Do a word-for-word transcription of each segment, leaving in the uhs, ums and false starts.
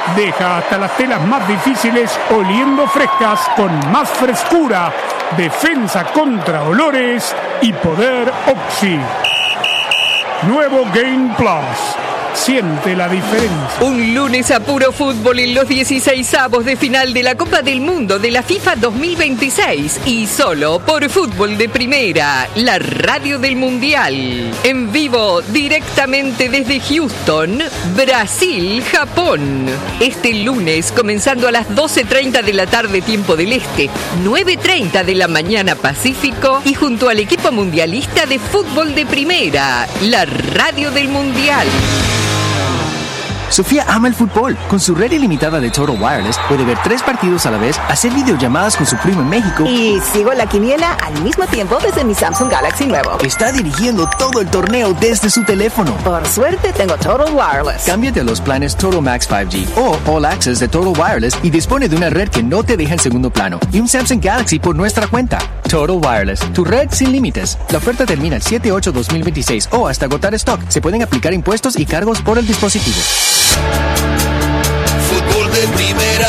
Deja hasta las telas más difíciles oliendo frescas con más frescura, defensa contra olores y poder Oxy. Nuevo Game Plus. Siente la diferencia. Un lunes a puro fútbol en los dieciseisavos de final de la Copa del Mundo de la FIFA dos mil veintiséis y solo por Fútbol de Primera, la radio del Mundial. En vivo, directamente desde Houston, Brasil, Japón. Este lunes, comenzando a las doce treinta de la tarde tiempo del Este, nueve treinta de la mañana Pacífico y junto al equipo mundialista de Fútbol de Primera, la radio del Mundial. Sofía ama el fútbol. Con su red ilimitada de Total Wireless puede ver tres partidos a la vez, hacer videollamadas con su primo en México y sigo la quiniela al mismo tiempo desde mi Samsung Galaxy nuevo. Está dirigiendo todo el torneo desde su teléfono. Por suerte tengo Total Wireless. Cámbiate a los planes Total Max cinco G o All Access de Total Wireless y dispone de una red que no te deja en segundo plano y un Samsung Galaxy por nuestra cuenta. Total Wireless, tu red sin límites. La oferta termina el siete ocho dos mil veintiséis o hasta agotar stock. Se pueden aplicar impuestos y cargos por el dispositivo. Fútbol de Primera.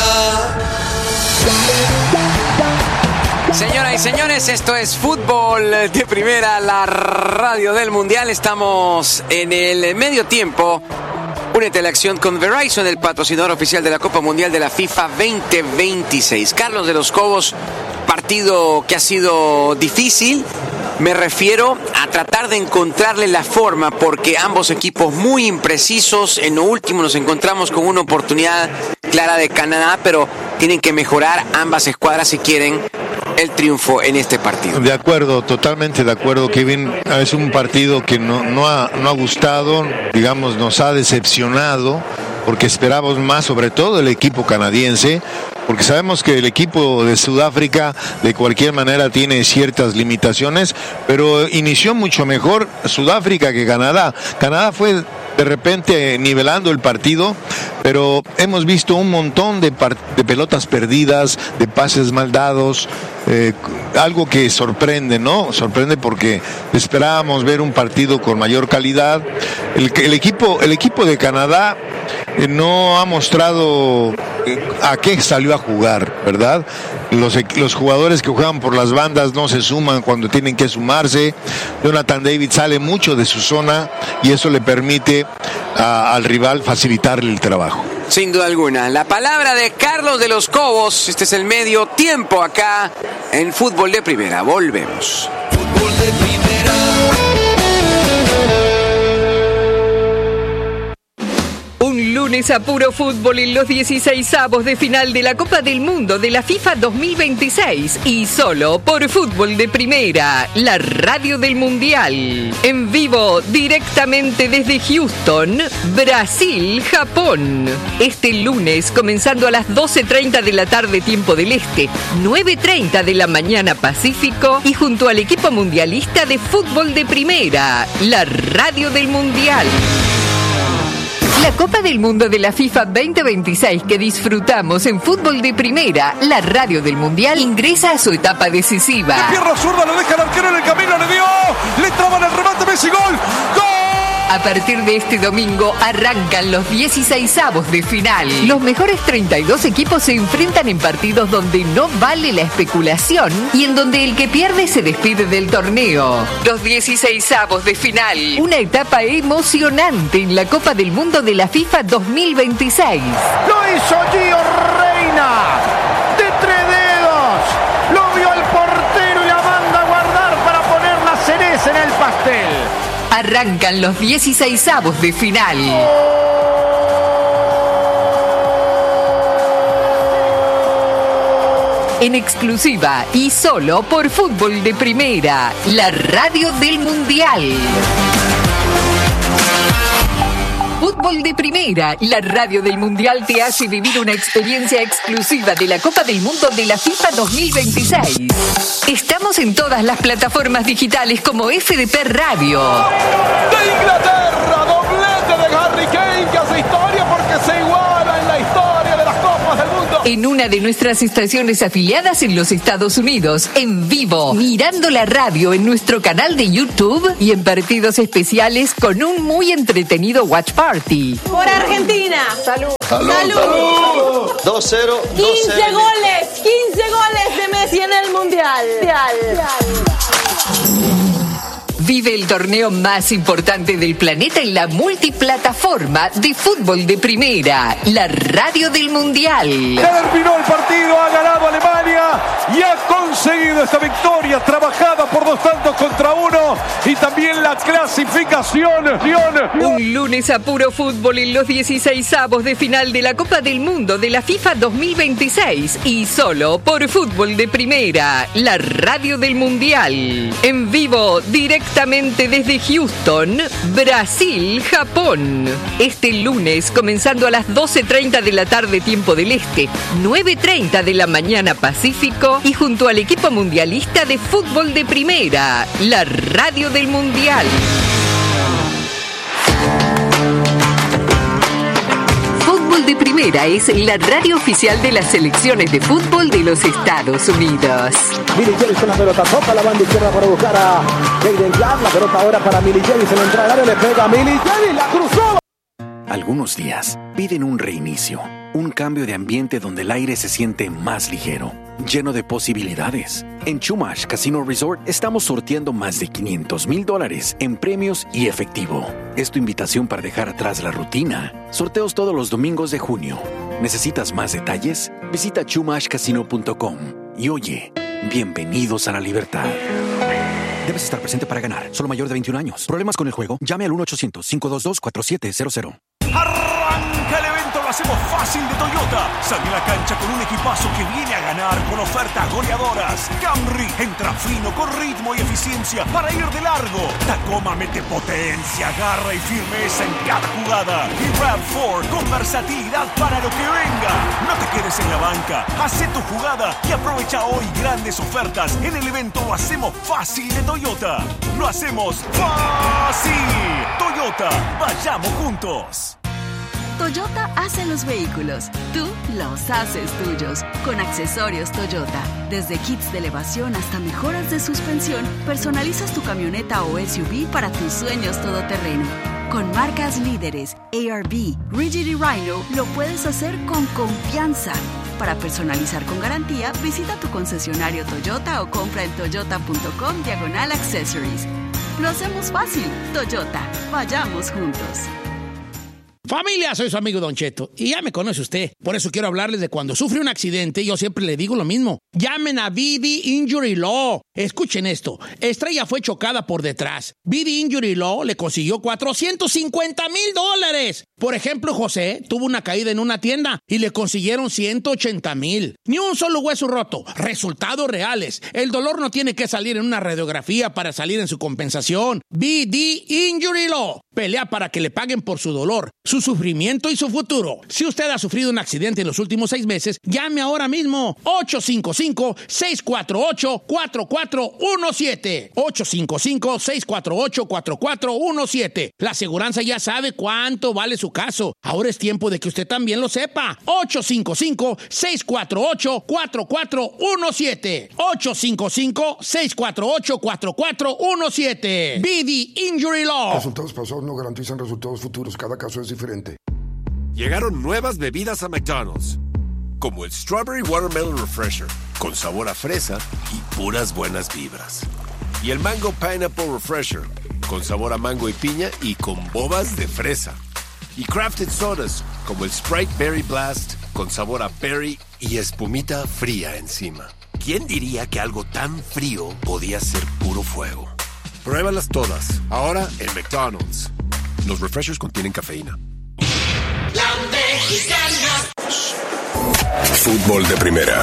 Señoras y señores, esto es Fútbol de Primera, la radio del Mundial. Estamos en el medio tiempo. Únete a la acción con Verizon, el patrocinador oficial de la Copa Mundial de la FIFA veinte veintiséis. Carlos de los Cobos, partido que ha sido difícil. Me refiero a tratar de encontrarle la forma, porque ambos equipos muy imprecisos. En lo último nos encontramos con una oportunidad clara de Canadá, pero tienen que mejorar ambas escuadras si quieren el triunfo en este partido. De acuerdo, totalmente de acuerdo, Kevin. Es un partido que no, no, ha, no ha gustado, digamos, nos ha decepcionado, porque esperábamos más, sobre todo el equipo canadiense, porque sabemos que el equipo de Sudáfrica de cualquier manera tiene ciertas limitaciones, pero inició mucho mejor Sudáfrica que Canadá. Canadá fue de repente nivelando el partido, pero hemos visto un montón de, par- de pelotas perdidas, de pases mal dados, eh, algo que sorprende, ¿no? Sorprende porque esperábamos ver un partido con mayor calidad. El, el equipo, el equipo de Canadá eh, no ha mostrado eh, a qué salió a jugar, ¿verdad? Los, los jugadores que juegan por las bandas no se suman cuando tienen que sumarse. Jonathan David sale mucho de su zona y eso le permite a, al rival facilitarle el trabajo. Sin duda alguna. La palabra de Carlos de los Cobos. Este es el medio tiempo acá en Fútbol de Primera. Volvemos. Fútbol de Primera. Un lunes a puro fútbol en los dieciseisavos de final de la Copa del Mundo de la FIFA dos mil veintiséis y solo por Fútbol de Primera, la radio del Mundial. En vivo, directamente desde Houston, Brasil, Japón. Este lunes, comenzando a las doce treinta de la tarde tiempo del Este, nueve treinta de la mañana Pacífico y junto al equipo mundialista de Fútbol de Primera, la radio del Mundial. La Copa del Mundo de la FIFA veinte veintiséis que disfrutamos en Fútbol de Primera, la radio del Mundial, ingresa a su etapa decisiva. De pierna zurda lo deja el arquero en el camino, le dio, le traban el remate, Messi, gol, ¡gol! A partir de este domingo arrancan los dieciseisavos de final. Los mejores treinta y dos equipos se enfrentan en partidos donde no vale la especulación y en donde el que pierde se despide del torneo. Los dieciseisavos de final. Una etapa emocionante en la Copa del Mundo de la FIFA dos mil veintiséis. Lo hizo Gio Reyna, de tres dedos, lo vio el portero y la manda a guardar para poner la cereza en el pastel. Arrancan los dieciseisavos de final. En exclusiva y solo por Fútbol de Primera, la radio del Mundial. Fútbol de Primera, la radio del Mundial te hace vivir una experiencia exclusiva de la Copa del Mundo de la FIFA dos mil veintiséis. Estamos en todas las plataformas digitales como F D P Radio. De Inglaterra, doblete de Harry Kane que hace historia porque se iguala en la historia de las Copas del Mundo. en una de nuestras estaciones afiliadas en los Estados Unidos, en vivo, mirando la radio en nuestro canal de YouTube y en partidos especiales con un muy entretenido watch party. Por Argentina. Salud. Salud. Salud. Salud. dos cero. quince goles. quince goles de Messi en el Mundial. Vive el torneo más importante del planeta en la multiplataforma de fútbol de primera, la radio del Mundial. Terminó el partido, ha ganado Alemania y ha conseguido esta victoria trabajada por dos tantos contra uno y también la clasificación. Un lunes a puro fútbol en los dieciseisavos de final de la Copa del Mundo de la FIFA dos mil veintiséis y solo por fútbol de primera, la radio del Mundial. En vivo, directamente desde Houston, Brasil, Japón. Este lunes, comenzando a las doce treinta de la tarde tiempo del Este, nueve treinta de la mañana Pacífico y junto al equipo mundialista de fútbol de primera, la radio del Mundial. Fútbol de Primera es la radio oficial de las selecciones de fútbol de los Estados Unidos. Milicevic con la pelota, toca la banda izquierda para buscar a Jaden Clark. La pelota ahora para Milicevic, se le entra al área, le pega a Milicevic, la cruzó. Algunos días piden un reinicio, un cambio de ambiente donde el aire se siente más ligero, lleno de posibilidades. En Chumash Casino Resort estamos sorteando más de quinientos mil dólares en premios y efectivo. Es tu invitación para dejar atrás la rutina. Sorteos todos los domingos de junio. ¿Necesitas más detalles? Visita chumash casino punto com. Y oye, bienvenidos a la libertad. Debes estar presente para ganar. Solo mayor de veintiún años. ¿Problemas con el juego? Llame al uno ochocientos, cinco dos dos, cuatro siete cero cero. Arranca el evento, lo hacemos fácil de Toyota. Sale a la cancha con un equipazo que viene a ganar con ofertas goleadoras. Camry entra fino con ritmo y eficiencia para ir de largo. Tacoma mete potencia, garra y firmeza en cada jugada. Y RAV cuatro con versatilidad para lo que venga. No te quedes en la banca, haz tu jugada y aprovecha hoy grandes ofertas en el evento Lo hacemos fácil de Toyota. Lo hacemos fácil. Toyota, vayamos juntos. Toyota hace los vehículos, tú los haces tuyos. Con accesorios Toyota, desde kits de elevación hasta mejoras de suspensión, personalizas tu camioneta o S U V para tus sueños todoterreno. Con marcas líderes, A R B, Rigid y Rhino, lo puedes hacer con confianza. Para personalizar con garantía, visita tu concesionario Toyota o compra en toyota punto com diagonal accessories. Lo hacemos fácil. Toyota, vayamos juntos. Familia, soy su amigo Don Cheto y ya me conoce usted. Por eso quiero hablarles de cuando sufre un accidente. Yo siempre le digo lo mismo. Llamen a V D Injury Law. Escuchen esto. Estrella fue chocada por detrás. V D Injury Law le consiguió cuatrocientos cincuenta mil dólares. Por ejemplo, José tuvo una caída en una tienda y le consiguieron ciento ochenta mil. Ni un solo hueso roto. Resultados reales. El dolor no tiene que salir en una radiografía para salir en su compensación. V D Injury Law. Pelea para que le paguen por su dolor, su sufrimiento y su futuro. Si usted ha sufrido un accidente en los últimos seis meses, llame ahora mismo. ocho cinco cinco, seis cuatro ocho, cuatro cuatro uno siete. ocho cinco cinco, seis cuatro ocho, cuatro cuatro uno siete. La aseguranza ya sabe cuánto vale su caso. Ahora es tiempo de que usted también lo sepa. ocho cinco cinco, seis cuatro ocho, cuatro cuatro uno siete. ocho cinco cinco, seis cuatro ocho, cuatro cuatro uno siete. V D Injury Law. Resultados pasados no garantizan resultados futuros. Cada caso es diferente. Llegaron nuevas bebidas a McDonald's, como el Strawberry Watermelon Refresher, con sabor a fresa y puras buenas vibras. Y el Mango Pineapple Refresher, con sabor a mango y piña y con bobas de fresa. Y crafted sodas, como el Sprite Berry Blast, con sabor a berry y espumita fría encima. ¿Quién diría que algo tan frío podía ser puro fuego? Pruébalas todas, ahora en McDonald's. Los refreshers contienen cafeína. La Mexicana. Fútbol de primera.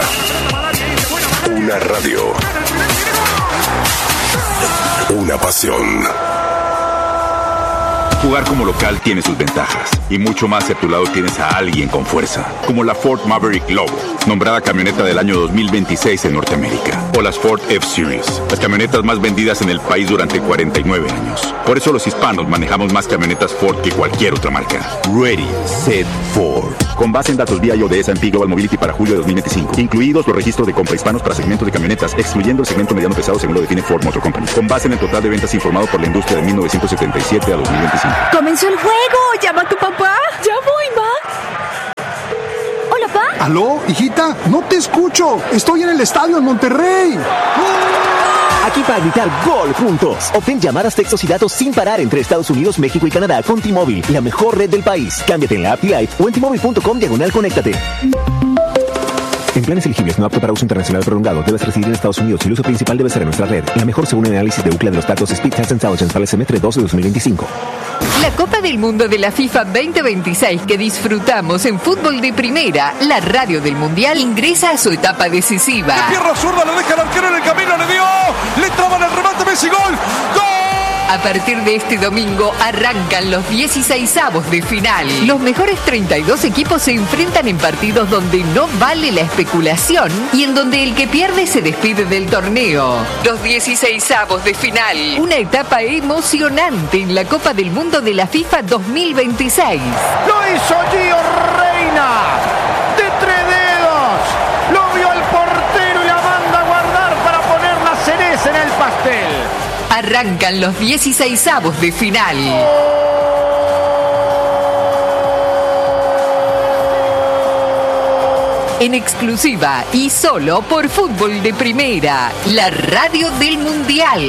Una radio. Una pasión. Jugar como local tiene sus ventajas y mucho más si a tu lado tienes a alguien con fuerza, como la Ford Maverick Lobo, nombrada camioneta del año dos mil veintiséis en Norteamérica, o las Ford F-Series, las camionetas más vendidas en el país durante cuarenta y nueve años. Por eso los hispanos manejamos más camionetas Ford que cualquier otra marca. Ready, Set, Ford. Con base en datos V I O de S and P Global Mobility para julio de dos mil veinticinco, incluidos los registros de compra hispanos para segmentos de camionetas, excluyendo el segmento mediano pesado según lo define Ford Motor Company. Con base en el total de ventas informado por la industria de mil novecientos setenta y siete a dos mil veinticinco. ¡Comenzó el juego! ¡Llama a tu papá! ¡Ya voy, Max! Hola, pa. ¿Aló, hijita? No te escucho. Estoy en el estadio en Monterrey. Aquí para gritar gol juntos. Obtén llamadas, textos y datos sin parar entre Estados Unidos, México y Canadá con T-Mobile, la mejor red del país. Cámbiate en la app T-Life o en T-Mobile punto com diagonal conéctate. En planes elegibles no apto para uso internacional prolongado, debes residir en Estados Unidos y el uso principal debe ser en nuestra red. La mejor según el análisis de Ookla de los datos Speed Test Intelligence para el semestre dos de dos mil veinticinco. La Copa del Mundo de la FIFA veinte veintiséis que disfrutamos en Fútbol de Primera, la radio del Mundial, ingresa a su etapa decisiva. De pierna zurda, le deja el arquero en el camino, le dio, le traban el remate, Messi, gol, gol. A partir de este domingo arrancan los dieciseisavos de final. Los mejores treinta y dos equipos se enfrentan en partidos donde no vale la especulación y en donde el que pierde se despide del torneo. Los dieciseisavos de final. Una etapa emocionante en la Copa del Mundo de la FIFA dos mil veintiséis. Lo hizo Gio Reyna. De tres dedos. Lo vio el portero y la manda a guardar para poner la cereza en el pastel. Arrancan los dieciseisavos de final. En exclusiva y solo por Fútbol de Primera, la radio del Mundial.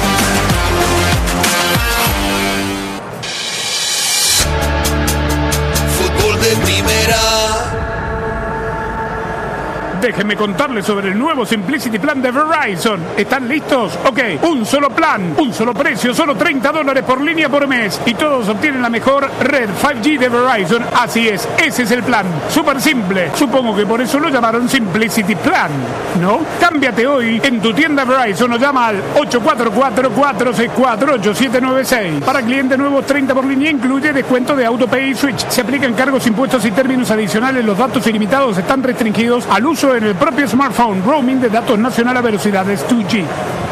Fútbol de Primera. Déjenme contarles sobre el nuevo Simplicity Plan de Verizon. ¿Están listos? Ok, un solo plan, un solo precio, solo treinta dólares por línea por mes. Y todos obtienen la mejor red cinco G de Verizon. Así es, ese es el plan. Súper simple. Supongo que por eso lo llamaron Simplicity Plan, ¿no? Cámbiate hoy en tu tienda Verizon o llama al ocho cuatro cuatro, cuatro seis cuatro, ocho siete nueve seis. Para clientes nuevos, treinta por línea incluye descuento de AutoPay y Switch. Se aplican cargos, impuestos y términos adicionales. Los datos ilimitados están restringidos al uso en el propio smartphone. Roaming de datos nacional a velocidades dos G.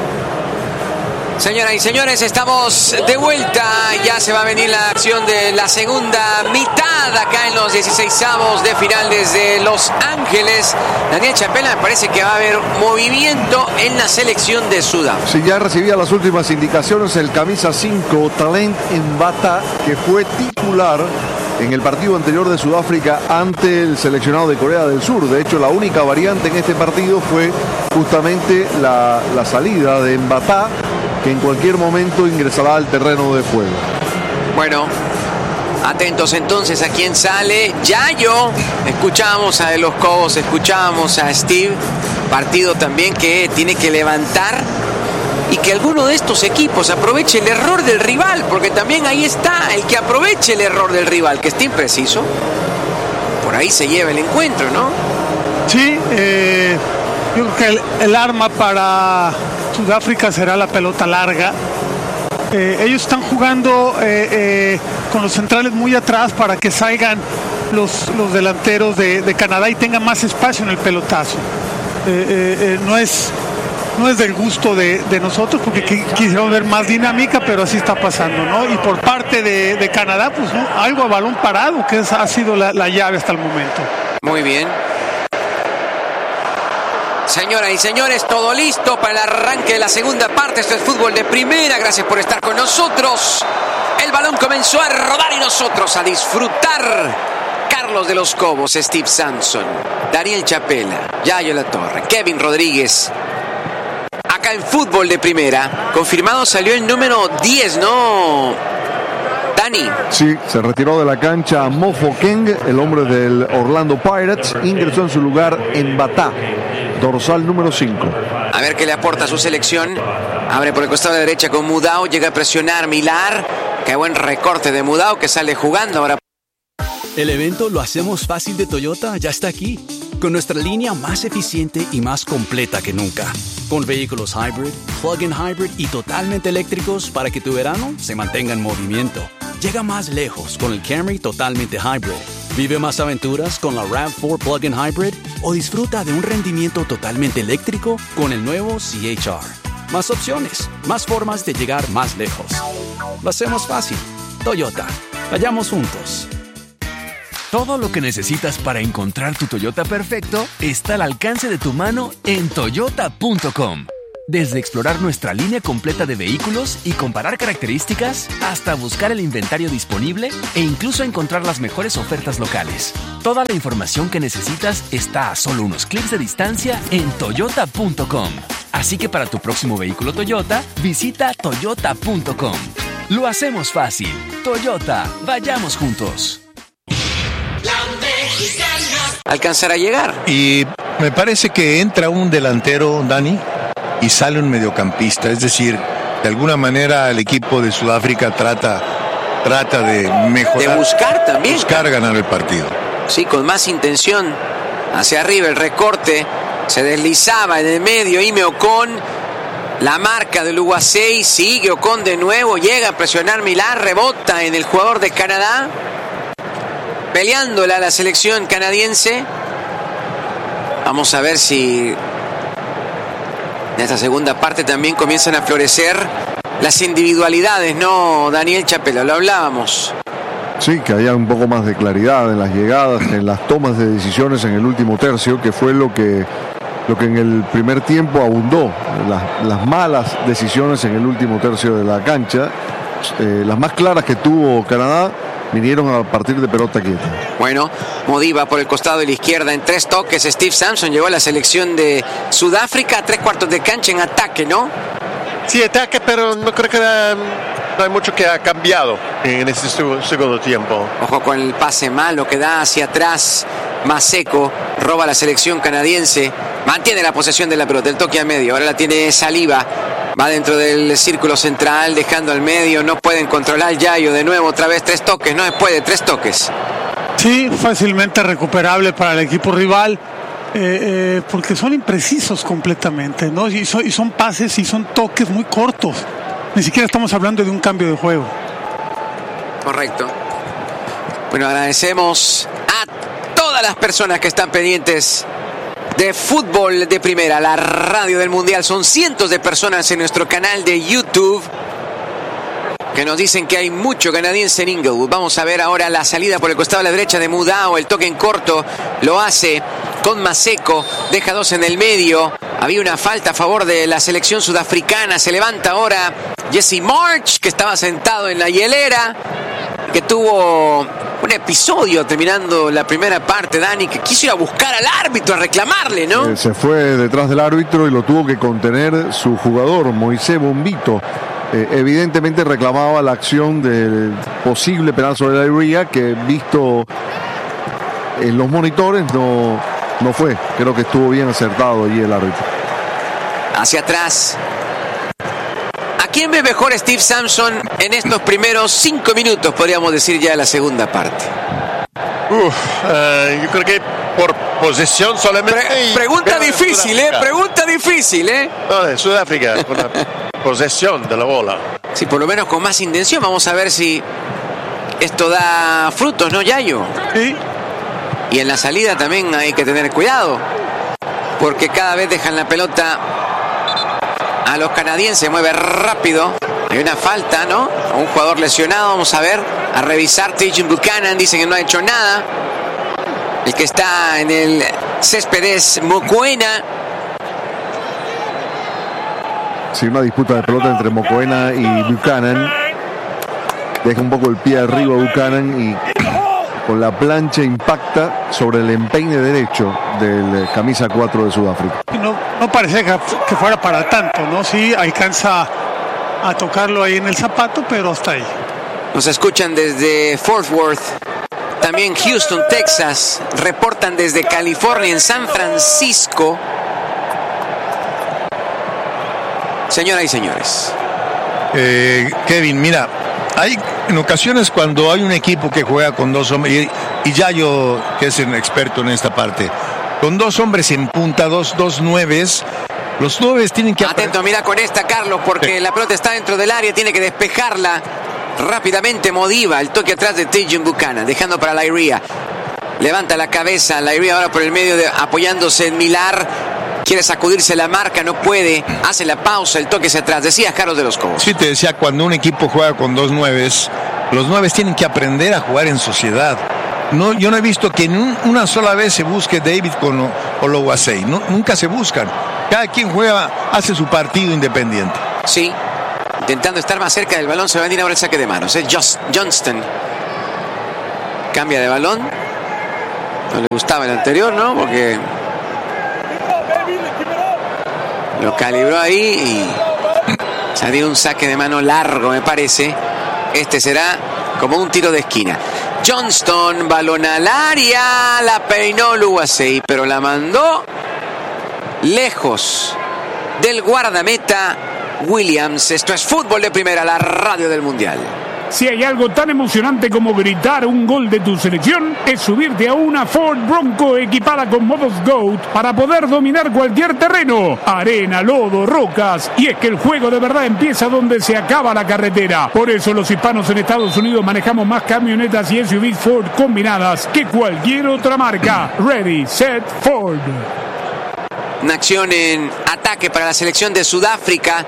Señoras y señores, estamos de vuelta. Ya se va a venir la acción de la segunda mitad acá en los dieciseisavos de final desde Los Ángeles. Daniel Chapela, me parece que va a haber movimiento en la selección de Sudáfrica. Sí, ya recibía las últimas indicaciones el camisa cinco, Talent Mbata, que fue titular en el partido anterior de Sudáfrica ante el seleccionado de Corea del Sur. De hecho, la única variante en este partido fue justamente la, la salida de Mbata, que en cualquier momento ingresará al terreno de juego. Bueno, atentos entonces a quién sale. Yayo, escuchamos a De Los Cobos, escuchamos a Steve. Partido también que tiene que levantar y que alguno de estos equipos aproveche el error del rival, porque también ahí está el que aproveche el error del rival, que esté impreciso. Por ahí se lleva el encuentro, ¿no? Sí, eh, yo creo que el, el arma para Sudáfrica será la pelota larga. Eh, ellos están jugando eh, eh, con los centrales muy atrás para que salgan los, los delanteros de, de Canadá y tengan más espacio en el pelotazo. Eh, eh, eh, no es no es del gusto de, de nosotros, porque qu quisiéramos ver más dinámica, pero así está pasando, ¿no? Y por parte de, de Canadá, pues ¿no? algo a balón parado, que es, ha sido la, la llave hasta el momento. Muy bien. Señoras y señores, todo listo para el arranque de la segunda parte. Esto es Fútbol de Primera. Gracias por estar con nosotros. El balón comenzó a rodar y nosotros a disfrutar. Carlos de los Cobos, Steve Sampson, Daniel Chapela, Yayo La Torre, Kevin Rodríguez. Acá en Fútbol de Primera, confirmado salió el número diez, ¿no, Dani? Sí, se retiró de la cancha Mofo Keng, el hombre del Orlando Pirates. Ingresó en su lugar Mbata, dorsal número cinco. A ver qué le aporta a su selección. Abre por el costado de la derecha con Mudao, llega a presionar Milar. Qué buen recorte de Mudao, que sale jugando ahora. El evento Lo Hacemos Fácil de Toyota ya está aquí, con nuestra línea más eficiente y más completa que nunca, con vehículos hybrid, plug-in hybrid y totalmente eléctricos para que tu verano se mantenga en movimiento. Llega más lejos con el Camry totalmente hybrid. Vive más aventuras con la RAV cuatro Plug-in Hybrid o disfruta de un rendimiento totalmente eléctrico con el nuevo C H R. Más opciones, más formas de llegar más lejos. Lo hacemos fácil. Toyota. Vayamos juntos. Todo lo que necesitas para encontrar tu Toyota perfecto está al alcance de tu mano en toyota punto com. Desde explorar nuestra línea completa de vehículos y comparar características, hasta buscar el inventario disponible e incluso encontrar las mejores ofertas locales. Toda la información que necesitas está a solo unos clics de distancia en toyota punto com. Así que para tu próximo vehículo Toyota, visita toyota punto com. Lo hacemos fácil. Toyota, vayamos juntos. Alcanzar a llegar. Y me parece que entra un delantero, Dani, y sale un mediocampista. Es decir, de alguna manera el equipo de Sudáfrica trata, trata de mejorar. De buscar también. Buscar ganar el partido. Sí, con más intención. Hacia arriba el recorte. Se deslizaba en el medio Ime Ocon. La marca del U A seis. Sigue Ocon de nuevo. Llega a presionar Milán. Rebota en el jugador de Canadá. Peleándola a la selección canadiense. Vamos a ver si en esta segunda parte también comienzan a florecer las individualidades, ¿no, Daniel Chapela? Lo hablábamos. Sí, que haya un poco más de claridad en las llegadas, en las tomas de decisiones en el último tercio, que fue lo que, lo que en el primer tiempo abundó. Las, las malas decisiones en el último tercio de la cancha, eh, las más claras que tuvo Canadá, vinieron a partir de pelota quieta. Bueno, Modiba por el costado de la izquierda en tres toques. Steve Sampson llegó a la selección de Sudáfrica a tres cuartos de cancha en ataque, ¿no? Sí, ataque, pero no creo que um, no hay mucho que ha cambiado en este segundo tiempo. Ojo con el pase malo que da hacia atrás. Maseko roba la selección canadiense. Mantiene la posesión de la pelota, el toque a medio. Ahora la tiene Saliba. Va dentro del círculo central, dejando al medio. No pueden controlar Yayo. De nuevo, otra vez tres toques. No se puede, tres toques. Sí, fácilmente recuperable para el equipo rival. Eh, eh, porque son imprecisos completamente, ¿no? Y son, y son pases y son toques muy cortos. Ni siquiera estamos hablando de un cambio de juego. Correcto. Bueno, agradecemos a todas las personas que están pendientes de Fútbol de Primera, la radio del Mundial. Son cientos de personas en nuestro canal de YouTube que nos dicen que hay mucho canadiense en Inglewood. Vamos a ver ahora la salida por el costado de la derecha de Mudao. El toque en corto lo hace con Maseko. Deja dos en el medio. Había una falta a favor de la selección sudafricana. Se levanta ahora Jesse March, que estaba sentado en la hielera, que tuvo un episodio terminando la primera parte, Dani, que quiso ir a buscar al árbitro, a reclamarle, ¿no? Eh, se fue detrás del árbitro y lo tuvo que contener su jugador, Moisés Bombito. Eh, evidentemente reclamaba la acción del posible penal sobre la Iría, que visto en los monitores no, no fue. Creo que estuvo bien acertado allí el árbitro. Hacia atrás. ¿A quién ve mejor Steve Sampson en estos primeros cinco minutos, podríamos decir, ya de la segunda parte? Uf, uh, yo creo que por posesión solamente. Pre- pregunta difícil, ¿eh? Pregunta difícil, ¿eh? No, de Sudáfrica, con la posesión de la bola. Sí, por lo menos con más intención. Vamos a ver si esto da frutos, ¿no, Yayo? Sí. Y en la salida también hay que tener cuidado, porque cada vez dejan la pelota a los canadienses. Mueve rápido. Hay una falta, ¿no? A un jugador lesionado. Vamos a ver, a revisar. Tejan Buchanan dice que no ha hecho nada. El que está en el césped es Mokoena. Sí, una disputa de pelota entre Mokoena y Buchanan. Deja un poco el pie arriba Buchanan y con la plancha impacta sobre el empeine derecho del camisa cuatro de Sudáfrica. No, no parecía que, que fuera para tanto, ¿no? Sí, alcanza a tocarlo ahí en el zapato, pero hasta ahí. Nos escuchan desde Fort Worth, también Houston, Texas. Reportan desde California, en San Francisco. Señoras y señores. Eh, Kevin, mira, hay en ocasiones cuando hay un equipo que juega con dos hombres, y, y Yayo, que es un experto en esta parte, con dos hombres en punta, dos, dos nueves, los nueves tienen que... Atento, mira con esta, Carlos, porque sí. La pelota está dentro del área, tiene que despejarla Rápidamente Modiva, el toque atrás de Tejan Buchanan, dejando para Lairia. Levanta la cabeza, Lairia ahora por el medio, de, apoyándose en Millar. Quiere sacudirse la marca, no puede. Hace la pausa, el toque hacia atrás. Decía Carlos de los Cobos. Sí, te decía, cuando un equipo juega con dos nueves, los nueves tienen que aprender a jugar en sociedad. No, yo no he visto que en un, una sola vez se busque David con Oluwaseyi. No, nunca se buscan. Cada quien juega, hace su partido independiente. Sí, intentando estar más cerca del balón. Se va a venir ahora el saque de manos. Es Just, Johnston. Cambia de balón. No le gustaba el anterior, ¿no? Porque lo calibró ahí y salió un saque de mano largo, me parece. Este será como un tiro de esquina. Johnston, balón al área, la peinó Oluwaseyi, pero la mandó lejos del guardameta Williams. Esto es Fútbol de Primera, la radio del Mundial. Si hay algo tan emocionante como gritar un gol de tu selección, es subirte a una Ford Bronco equipada con modos GOAT para poder dominar cualquier terreno, arena, lodo, rocas. Y es que el juego de verdad empieza donde se acaba la carretera. Por eso los hispanos en Estados Unidos manejamos más camionetas y S U Vs Ford combinadas que cualquier otra marca. Ready, set, Ford. Una acción en ataque para la selección de Sudáfrica,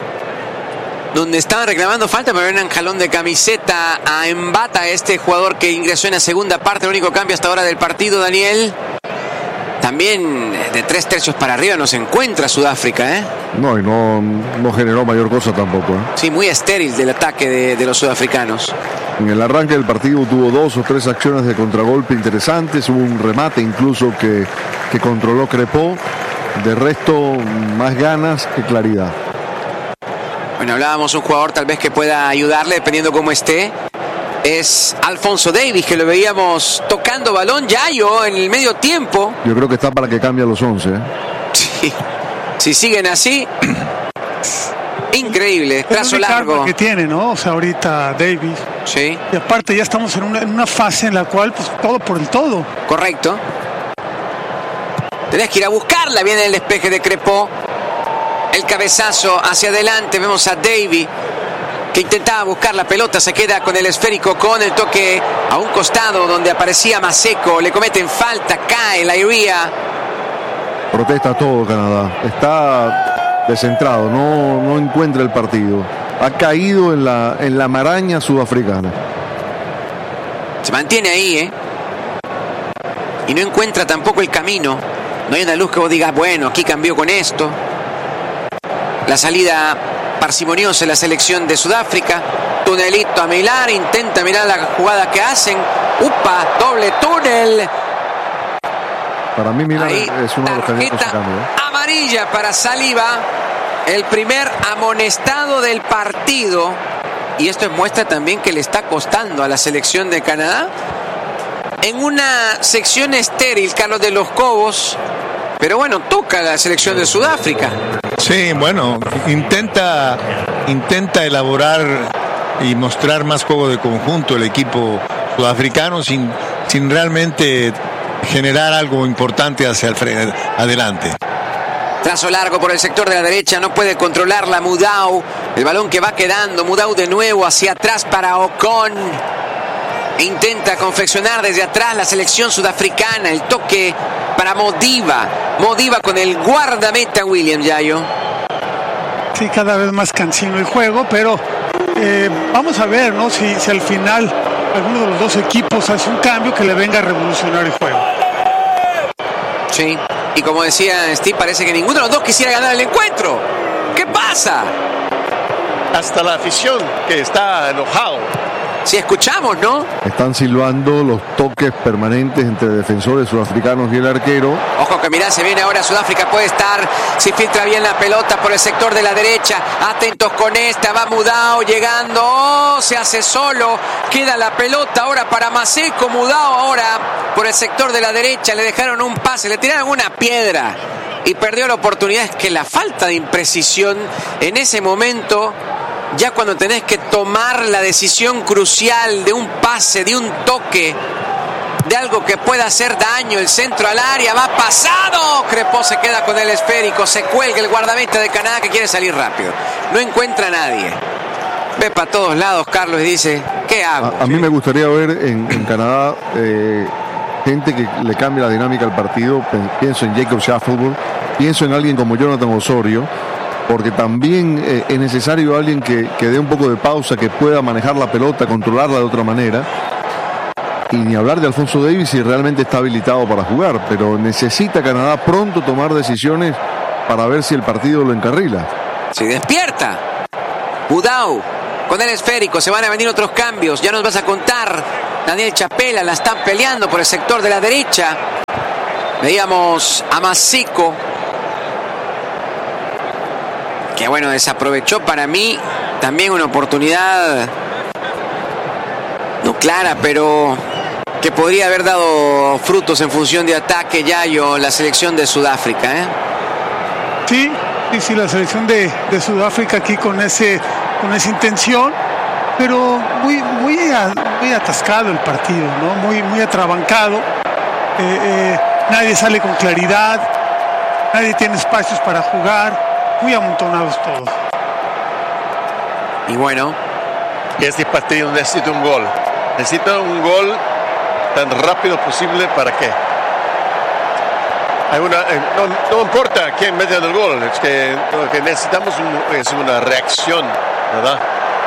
donde estaban reclamando falta, pero era un jalón de camiseta a Mbata, este jugador que ingresó en la segunda parte, el único cambio hasta ahora del partido, Daniel. También de tres tercios para arriba no se encuentra Sudáfrica, ¿eh? No, y no, no generó mayor cosa tampoco, ¿eh? Sí, muy estéril del ataque de, de los sudafricanos. En el arranque del partido tuvo dos o tres acciones de contragolpe interesantes, hubo un remate incluso que, que controló Crepó. De resto, más ganas que claridad. Bueno, hablábamos un jugador tal vez que pueda ayudarle dependiendo cómo esté. Es Alfonso Davies, que lo veíamos tocando balón Yayo en el medio tiempo. Yo creo que está para que cambie a los once, ¿eh? Sí. Si siguen así, increíble, trazo largo que tiene, ¿no? O sea, ahorita Davies. Sí. Y aparte ya estamos en una, en una fase en la cual, pues, todo por el todo. Correcto. Tenés que ir a buscarla. Viene el despeje de Crepó. El cabezazo hacia adelante. Vemos a Davy que intentaba buscar la pelota. Se queda con el esférico, con el toque a un costado donde aparecía Maseko. Le cometen falta. Cae Lairia. Protesta todo Canadá. Está descentrado. No, no encuentra el partido. Ha caído en la, en la maraña sudafricana. Se mantiene ahí, ¿eh? Y no encuentra tampoco el camino. No hay una luz que vos digas, bueno, aquí cambió con esto. La salida parsimoniosa en la selección de Sudáfrica. Tunelito a Millar, intenta mirar la jugada que hacen. Upa, doble túnel. Para mí Millar ahí, es uno de los candidatos a cambio, ¿eh? Amarilla para Saliba, el primer amonestado del partido. Y esto muestra también que le está costando a la selección de Canadá. En una sección estéril, Carlos de los Cobos. Pero bueno, toca la selección de Sudáfrica. Sí, bueno, intenta, intenta elaborar y mostrar más juego de conjunto el equipo sudafricano sin, sin realmente generar algo importante hacia el frente, adelante. Trazo largo por el sector de la derecha, no puede controlarla Mudau. El balón que va quedando, Mudau de nuevo hacia atrás para Ocon. Intenta confeccionar desde atrás la selección sudafricana. El toque para Modiva. Modiva con el guardameta William Yayo. Sí, cada vez más cansino el juego, pero eh, vamos a ver, ¿no? Si, si al final alguno de los dos equipos hace un cambio que le venga a revolucionar el juego. Sí, y como decía Steve, parece que ninguno de los dos quisiera ganar el encuentro. ¿Qué pasa? Hasta la afición que está enojado. Si escuchamos, ¿no? Están silbando los toques permanentes entre defensores sudafricanos y el arquero. Ojo que mirá, se viene ahora Sudáfrica, puede estar, si filtra bien la pelota por el sector de la derecha. Atentos con esta, va Mudau llegando, oh, se hace solo. Queda la pelota ahora para Maseko. Mudau ahora por el sector de la derecha, le dejaron un pase, le tiraron una piedra y perdió la oportunidad. Es que la falta de imprecisión en ese momento, ya cuando tenés que tomar la decisión crucial de un pase, de un toque, de algo que pueda hacer daño, el centro al área, va pasado. Crepó se queda con el esférico, se cuelga el guardameta de Canadá que quiere salir rápido. No encuentra a nadie. ve para todos lados, Carlos, y dice, ¿qué hago? A, a mí me gustaría ver en, en Canadá eh, gente que le cambie la dinámica al partido. Pienso en Jacob Shaffelburg, pienso en alguien como Jonathan Osorio, porque también eh, es necesario alguien que, que dé un poco de pausa, que pueda manejar la pelota, controlarla de otra manera. Y ni hablar de Alfonso Davies si realmente está habilitado para jugar, pero necesita Canadá pronto tomar decisiones para ver si el partido lo encarrila. Se despierta Budau con el esférico, se van a venir otros cambios, ya nos vas a contar. Daniel Chapela, la están peleando por el sector de la derecha. Veíamos a Masico, que bueno, desaprovechó para mí también una oportunidad no clara, pero que podría haber dado frutos en función de ataque, Yayo, la selección de Sudáfrica, ¿eh? Sí, sí, sí, la selección de, de Sudáfrica aquí con ese con esa intención, pero muy muy, muy atascado el partido, ¿no? Muy, muy atrabancado. Eh, eh, nadie sale con claridad, nadie tiene espacios para jugar, muy amontonados todos. Y bueno, este partido necesita un gol. Necesita un gol tan rápido posible. ¿Para qué? Hay una, eh, no, no importa quién mete el gol, es que lo que necesitamos un, es una reacción, ¿verdad?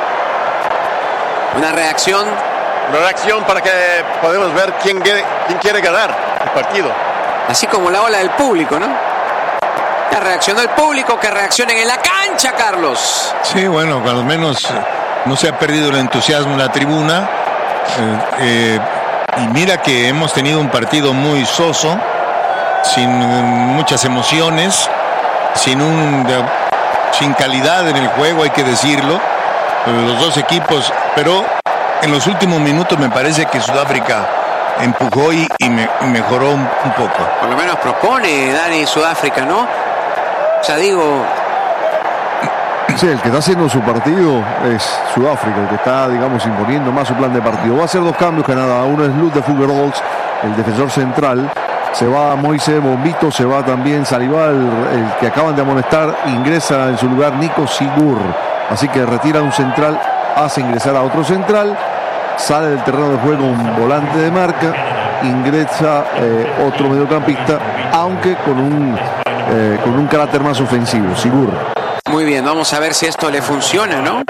Una reacción. Una reacción para que podamos ver quién quiere, quién quiere ganar el partido. Así como la ola del público, ¿no? Ya reaccionó el público, que reaccionen en la cancha, Carlos. Sí, bueno, al menos no se ha perdido el entusiasmo en la tribuna. Eh, eh, y mira que hemos tenido un partido muy soso, sin muchas emociones, sin un de, sin calidad en el juego, hay que decirlo, los dos equipos, pero en los últimos minutos me parece que Sudáfrica empujó y, y me, mejoró un, un poco. Por lo menos propone Dani Sudáfrica, ¿no? O sea, digo... Sí, el que está haciendo su partido es Sudáfrica, el que está, digamos, imponiendo más su plan de partido. Va a hacer dos cambios Canadá. Uno es Lud de Fuggerholz, el defensor central. Se va Moise Bombito, se va también Salival, el que acaban de amonestar. Ingresa en su lugar Nico Sigur. Así que retira un central, hace ingresar a otro central. Sale del terreno de juego un volante de marca. Ingresa eh, otro mediocampista, aunque con un, eh, con un carácter más ofensivo, Sigur. Muy bien, vamos a ver si esto le funciona, ¿no?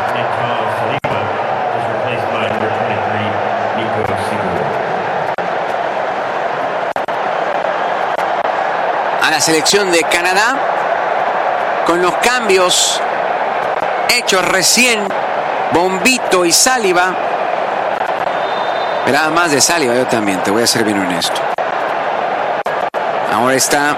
A la selección de Canadá, con los cambios hechos recién, Bombito y Saliba. Esperaba más de Saliba, yo también, te voy a ser bien honesto. Ahora está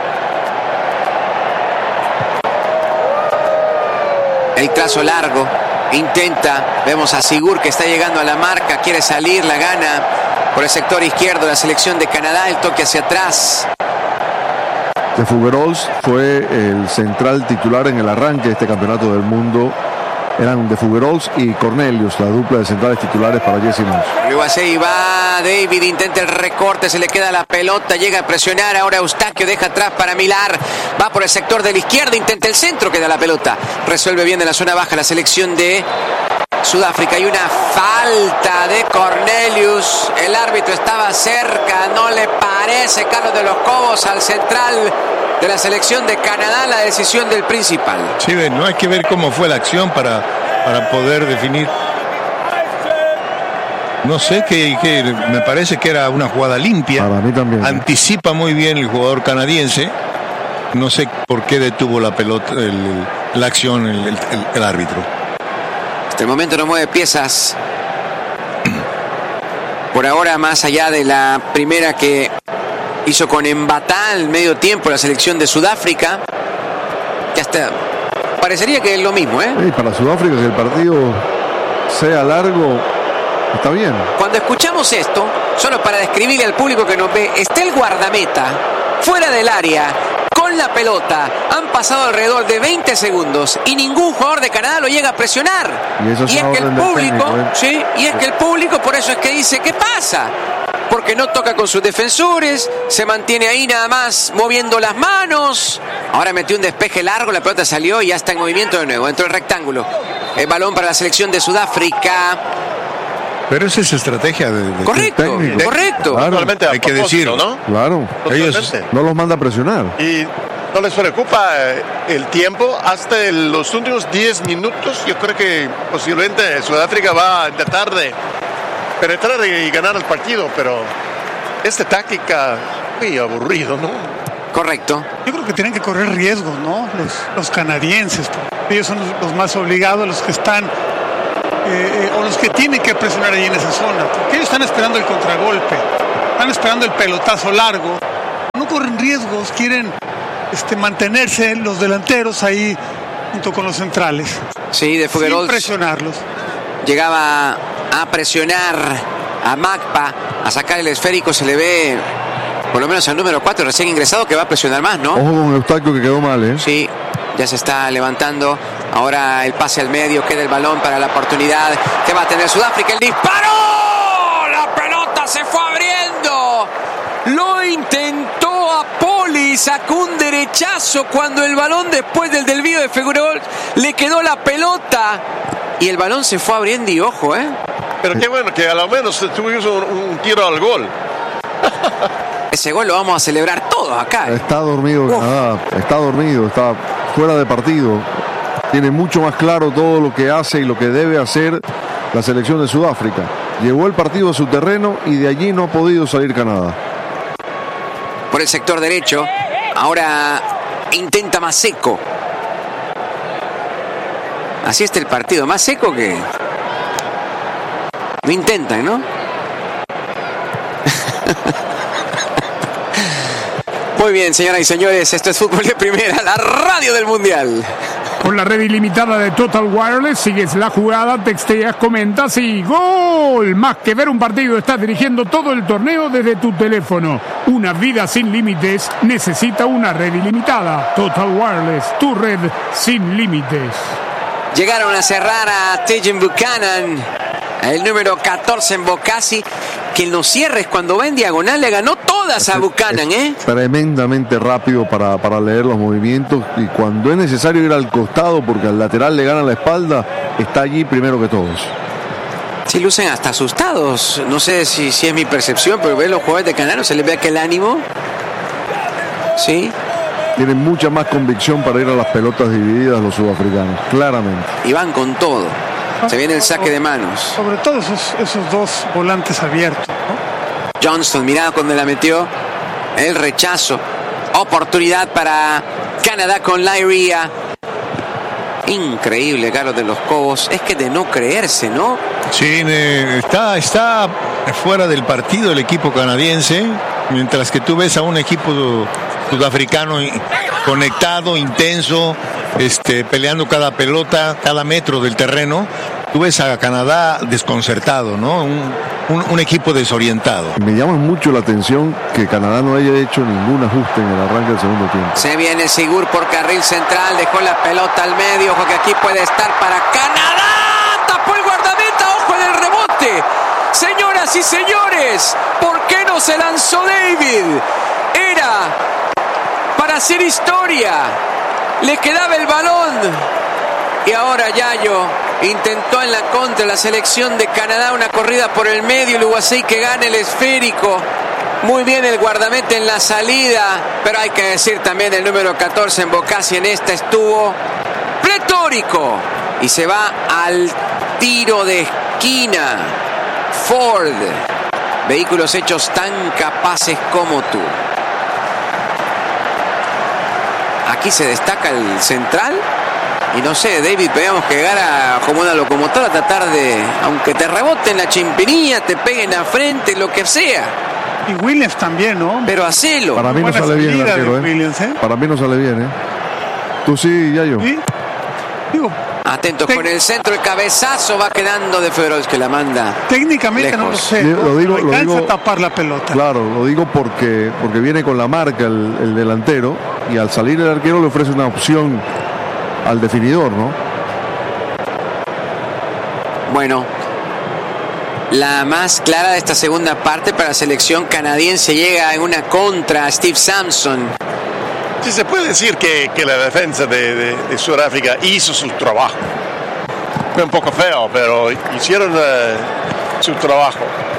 el trazo largo, intenta, vemos a Sigur que está llegando a la marca, quiere salir, la gana por el sector izquierdo la selección de Canadá, el toque hacia atrás. De Fuggerholz fue el central titular en el arranque de este campeonato del mundo. Eran De Fuggerholz y Cornelius, la dupla de centrales titulares para Jesse Moss. Luego así va David, intenta el recorte, se le queda la pelota, llega a presionar, ahora Eustaquio deja atrás para Millar, va por el sector de la izquierda, intenta el centro, queda la pelota, resuelve bien de la zona baja la selección de Sudáfrica. Hay una falta de Cornelius, el árbitro estaba cerca, no le parece, Carlos de los Cobos, al central de la selección de Canadá, la decisión del principal. Sí, no hay que ver cómo fue la acción para, para poder definir. No sé, que, que me parece que era una jugada limpia. Para mí también. Anticipa muy bien el jugador canadiense. No sé por qué detuvo la pelota, el, la acción, el, el, el árbitro. Hasta el momento no mueve piezas. Por ahora, más allá de la primera que hizo con Embata al medio tiempo la selección de Sudáfrica, que hasta parecería que es lo mismo, ¿eh? Sí, para Sudáfrica que el partido sea largo, está bien. Cuando escuchamos esto, solo para describirle al público que nos ve, está el guardameta fuera del área con la pelota, han pasado alrededor de veinte segundos y ningún jugador de Canadá lo llega a presionar. Y, eso es y es que el público, técnico, ¿eh? sí, y es que el público por eso es que dice, ¿qué pasa? Porque no toca con sus defensores, se mantiene ahí nada más moviendo las manos. Ahora metió un despeje largo, la pelota salió y ya está en movimiento de nuevo, dentro del rectángulo. El balón para la selección de Sudáfrica. Pero esa es estrategia de, de correcto, técnico. correcto. Claro, hay que decirlo, ¿no? Claro, ellos no los manda a presionar. Y no les preocupa el tiempo hasta los últimos diez minutos. Yo creo que posiblemente Sudáfrica va a intentar de penetrar y ganar el partido, pero esta táctica muy aburrido, ¿no? Correcto. Yo creo que tienen que correr riesgos, ¿no? Los, los canadienses. Ellos son los, los más obligados, los que están eh, eh, o los que tienen que presionar ahí en esa zona, porque ellos están esperando el contragolpe, están esperando el pelotazo largo, no corren riesgos, quieren este, mantenerse los delanteros ahí junto con los centrales. Sí, de Figueroa. Sin presionarlos. Llegaba a presionar a Macpa, a sacar el esférico, se le ve por lo menos al número cuatro recién ingresado que va a presionar más, ¿no? Ojo con Eustáquio que quedó mal, ¿eh? Sí, ya se está levantando. Ahora el pase al medio, queda el balón para la oportunidad que va a tener Sudáfrica. El disparo, la pelota se fue abriendo. Lo intentó a Poli, sacó un derechazo cuando el balón después del desvío de Figueroa le quedó la pelota y el balón se fue abriendo y ojo, ¿eh? Pero qué bueno que a lo menos tuvimos un, un tiro al gol. Ese gol lo vamos a celebrar todos acá. ¿eh? Está dormido, Canadá, está dormido, está fuera de partido. Tiene mucho más claro todo lo que hace y lo que debe hacer la selección de Sudáfrica. Llevó el partido a su terreno y de allí no ha podido salir Canadá. Por el sector derecho, ahora intenta más seco. Así está el partido, más seco que... Lo intentan, ¿no? Muy bien, señoras y señores, esto es Fútbol de Primera, la radio del Mundial. Con la red ilimitada de Total Wireless, sigues la jugada, texteas, comentas y ¡gol! Más que ver un partido, estás dirigiendo todo el torneo desde tu teléfono. Una vida sin límites necesita una red ilimitada. Total Wireless, tu red sin límites. Llegaron a cerrar a Tejan Buchanan, el número catorce en Bocasi, que en los cierres cuando va en diagonal le ganó todas a Buchanan, ¿eh? Tremendamente rápido para, para leer los movimientos y cuando es necesario ir al costado porque al lateral le gana la espalda, está allí primero que todos. Sí, lucen hasta asustados. No sé si, si es mi percepción, pero ver los jugadores de Canadá se les ve aquel ánimo. Sí. Tienen mucha más convicción para ir a las pelotas divididas los sudafricanos, claramente. Y van con todo. Se viene el saque de manos. Sobre todo esos, esos dos volantes abiertos, ¿no? Johnston, mirá cuando la metió. El rechazo. Oportunidad para Canadá con Lairia. Increíble, Carlos de los Cobos. Es que de no creerse, ¿no? Sí, está, está fuera del partido el equipo canadiense. Mientras que tú ves a un equipo sudafricano conectado, intenso, este, peleando cada pelota, cada metro del terreno. Tú ves a Canadá desconcertado, ¿no? Un, un, un equipo desorientado. Me llama mucho la atención que Canadá no haya hecho ningún ajuste en el arranque del segundo tiempo. Se viene Sigur por carril central, dejó la pelota al medio, ojo que aquí puede estar para Canadá. Tapó el guardameta, ojo en el rebote. Señoras y señores, ¿por qué no se lanzó David? Era para hacer historia. Le quedaba el balón. Y ahora Yayo intentó en la contra la selección de Canadá una corrida por el medio. Luwasei que gana el esférico. Muy bien el guardameta en la salida. Pero hay que decir también el número catorce en Bocasi en esta estuvo pletórico. Y se va al tiro de esquina. Ford. Vehículos hechos tan capaces como tú. Aquí se destaca el central. Y no sé, David, veamos que llegar a, como una locomotora a tratar de, aunque te rebote en la chimpinilla, te pegue en la frente, lo que sea. Y Williams también, ¿no? Pero hacelo. Para mí no sale bien el arquero, ¿eh? Williams, ¿eh? Para mí no sale bien, ¿eh? Tú sí, Yayo. ¿Sí? Digo, atentos con el centro, el cabezazo va quedando de Figueroa que la manda. Técnicamente lejos. No lo sé. Lo, lo digo, lo lo digo, a tapar la pelota. Claro, lo digo porque, porque viene con la marca el, el delantero y al salir el arquero le ofrece una opción al definidor, ¿no? Bueno, la más clara de esta segunda parte para la selección canadiense llega en una contra a Steve Sampson. Sí, se puede decir que, que la defensa de, de, de Sudáfrica hizo su trabajo. fue un poco feo, pero hicieron uh, su trabajo.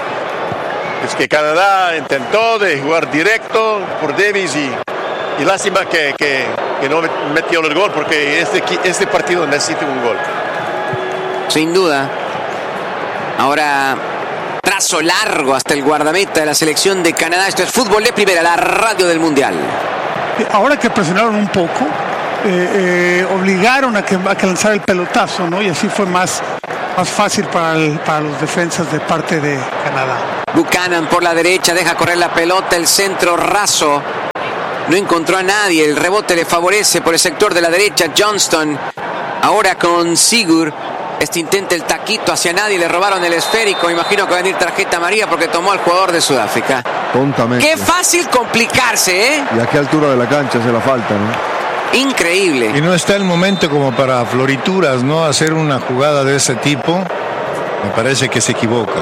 Es que Canadá intentó de jugar directo por Davis y, y lástima que, que, que no metió el gol, porque este, este partido necesita un gol. Sin duda. Ahora, trazo largo hasta el guardameta de la selección de Canadá. Esto es Fútbol de Primera, la radio del Mundial. Ahora que presionaron un poco, eh, eh, obligaron a que, a que lanzara el pelotazo, ¿no? Y así fue más, más fácil para, el, para los defensas de parte de Canadá. Buchanan por la derecha, deja correr la pelota, el centro raso. No encontró a nadie, el rebote le favorece por el sector de la derecha. Johnston, ahora con Sigurd. Este intenta el taquito hacia nadie, le robaron el esférico. Imagino que va a venir tarjeta amarilla porque tomó al jugador de Sudáfrica. Tontamente. Qué fácil complicarse, ¿eh? Y a qué altura de la cancha hace la falta, ¿no? Increíble. Y no está el momento como para florituras, ¿no? Hacer una jugada de ese tipo, me parece que se equivoca.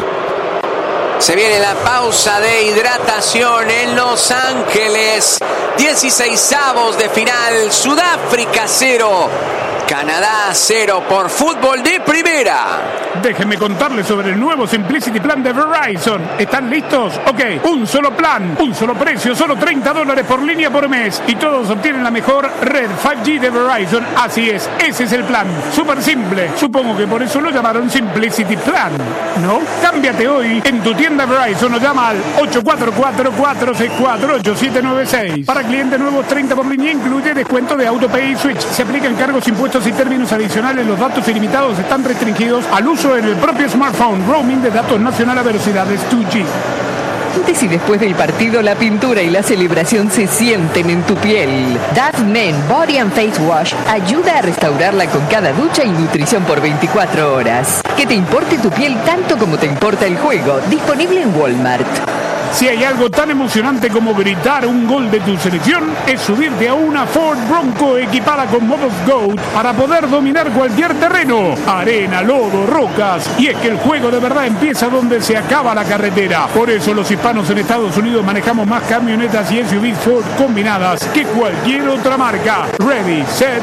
Se viene la pausa de hidratación en Los Ángeles. dieciseisavos de final. Sudáfrica cero. Canadá cero por Fútbol de Primera. Déjenme contarles sobre el nuevo Simplicity Plan de Verizon. ¿Están listos? Ok, un solo plan, un solo precio, solo treinta dólares por línea por mes. Y todos obtienen la mejor red cinco G de Verizon. Así es, ese es el plan. Súper simple. Supongo que por eso lo llamaron Simplicity Plan, ¿no? Cámbiate hoy en tu tienda Verizon o llama al ocho cuatro cuatro, cuatro seis cuatro, ocho siete nueve seis. Para clientes nuevos, treinta por línea incluye descuento de AutoPay y Switch. Se aplican cargos, impuestos y términos adicionales. Los datos ilimitados están restringidos al uso en el propio smartphone. Roaming de datos nacional a velocidades dos G. Antes y después del partido, la pintura y la celebración se sienten en tu piel. Dove Men Body and Face Wash ayuda a restaurarla con cada ducha y nutrición por veinticuatro horas. Que te importe tu piel tanto como te importa el juego. Disponible en Walmart. Si hay algo tan emocionante como gritar un gol de tu selección, es subirte a una Ford Bronco equipada con modos GOAT para poder dominar cualquier terreno, arena, lodo, rocas. Y es que el juego de verdad empieza donde se acaba la carretera. Por eso los hispanos en Estados Unidos manejamos más camionetas y S U Vs Ford combinadas que cualquier otra marca. Ready, set,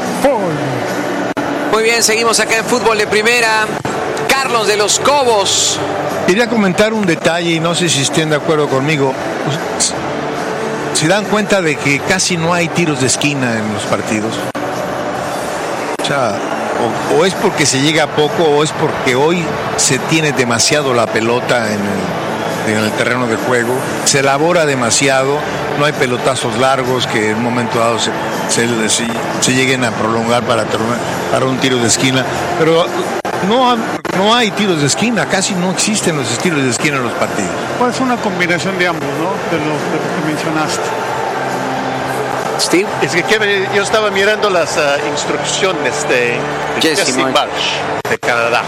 Ford. Muy bien, seguimos acá en Fútbol de Primera. Carlos de los Cobos. Quería comentar un detalle y no sé si estén de acuerdo conmigo. ¿Se dan cuenta de que casi no hay tiros de esquina en los partidos? O sea, o, o es porque se llega poco o es porque hoy se tiene demasiado la pelota en el, en el terreno de juego. Se elabora demasiado, no hay pelotazos largos que en un momento dado se, se, se, se lleguen a prolongar para, para un tiro de esquina. Pero no, no hay tiros de esquina, casi no existen los tiros de esquina en los partidos. Pues una combinación de ambos, ¿no? De lo, de lo que mencionaste. Steve. Es que Kevin, yo estaba mirando las uh, instrucciones de, de Jesse Marsh de Canadá.